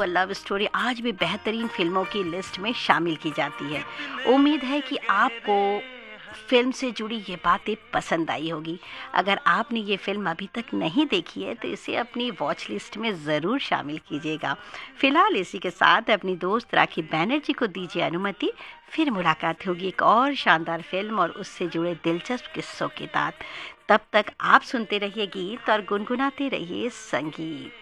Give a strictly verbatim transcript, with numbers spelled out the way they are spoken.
A love story आज भी बेहतरीन फ़िल्मों की लिस्ट में शामिल की जाती है। उम्मीद है कि आपको फ़िल्म से जुड़ी ये बातें पसंद आई होगी। अगर आपने ये फ़िल्म अभी तक नहीं देखी है तो इसे अपनी वॉच लिस्ट में ज़रूर शामिल कीजिएगा। फ़िलहाल इसी के साथ अपनी दोस्त राखी बैनर्जी को दीजिए अनुमति। फिर मुलाकात होगी एक और शानदार फ़िल्म और उससे जुड़े दिलचस्प किस्सों के साथ। तब तक आप सुनते रहिए गीत और गुनगुनाते रहिए संगीत।